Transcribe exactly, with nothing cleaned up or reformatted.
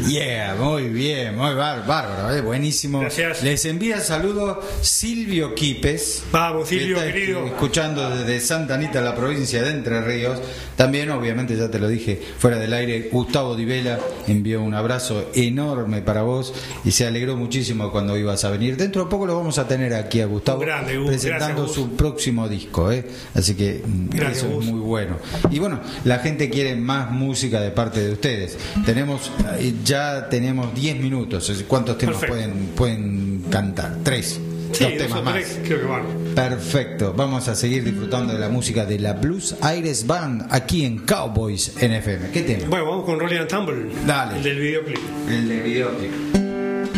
Yeah, muy bien, muy bar- bárbaro, eh, buenísimo. Gracias. Les envía saludos Silvio Quipes. Vamos, Silvio, que está querido. escuchando desde Santa Anita, la provincia de Entre Ríos. También, obviamente, ya te lo dije fuera del aire, Gustavo Di Vela envió un abrazo enorme para vos y se alegró muchísimo cuando ibas a venir. Dentro de poco lo vamos a tener aquí a Gustavo, Grande, Gus, presentando gracias, su próximo disco, ¿eh? Así que Gracias, eso Gus. es muy bueno. Y bueno, la gente quiere más música de parte de ustedes. Tenemos eh, ya tenemos diez minutos. ¿Cuántos temas pueden, pueden cantar? Tres. Sí, Dos temas más. tres, creo que van. Perfecto. Vamos a seguir disfrutando de la música de la Blues Aires Band aquí en Cowboys N F M. ¿Qué tema? Bueno, vamos con Rolling and Tumble. Dale. El del videoclip. El de videoclip.